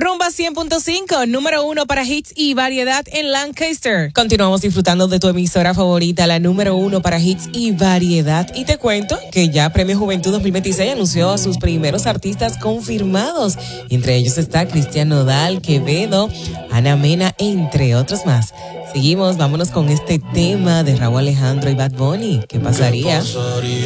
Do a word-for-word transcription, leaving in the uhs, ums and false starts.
Rumba cien punto cinco, número uno para hits y variedad en Lancaster. Continuamos disfrutando de tu emisora favorita, la número uno para hits y variedad. Y te cuento que ya Premio Juventud dos mil veintiséis anunció a sus primeros artistas confirmados. Entre ellos está Cristian Nodal, Quevedo, Ana Mena, entre otros más. Seguimos, vámonos con este tema de Rauw Alejandro y Bad Bunny. ¿Qué pasaría? ¿Qué pasaría?